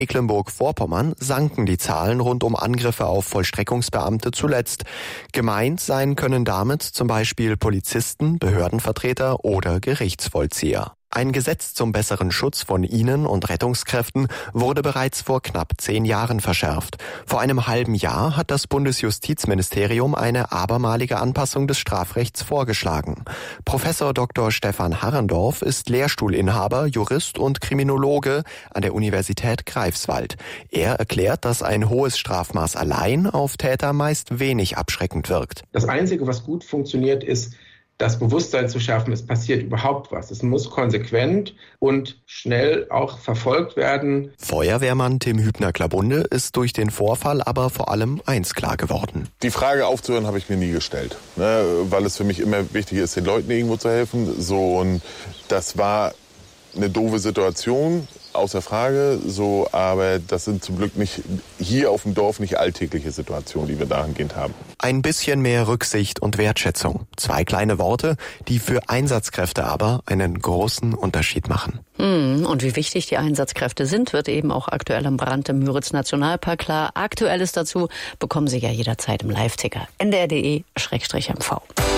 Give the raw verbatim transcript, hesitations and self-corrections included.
Mecklenburg-Vorpommern sanken die Zahlen rund um Angriffe auf Vollstreckungsbeamte zuletzt. Gemeint sein können damit zum Beispiel Polizisten, Behördenvertreter oder Gerichtsvollzieher. Ein Gesetz zum besseren Schutz von ihnen und Rettungskräften wurde bereits vor knapp zehn Jahren verschärft. Vor einem halben Jahr hat das Bundesjustizministerium eine abermalige Anpassung des Strafrechts vorgeschlagen. Professor Doktor Stefan Harrendorf ist Lehrstuhlinhaber, Jurist und Kriminologe an der Universität Greifswald. Er erklärt, dass ein hohes Strafmaß allein auf Täter meist wenig abschreckend wirkt. Das Einzige, was gut funktioniert, ist, das Bewusstsein zu schaffen, es passiert überhaupt was. Es muss konsequent und schnell auch verfolgt werden. Feuerwehrmann Tim Hübner-Klabunde ist durch den Vorfall aber vor allem eins klar geworden. Die Frage aufzuhören habe ich mir nie gestellt, ne, weil es für mich immer wichtig ist, den Leuten irgendwo zu helfen. So, und das war eine doofe Situation, außer Frage, so, aber das sind zum Glück nicht hier auf dem Dorf nicht alltägliche Situationen, die wir dahingehend haben. Ein bisschen mehr Rücksicht und Wertschätzung. Zwei kleine Worte, die für Einsatzkräfte aber einen großen Unterschied machen. Hm, und wie wichtig die Einsatzkräfte sind, wird eben auch aktuell im Brand im Müritz-Nationalpark klar. Aktuelles dazu bekommen Sie ja jederzeit im Live-Ticker n d r punkt d e slash m v.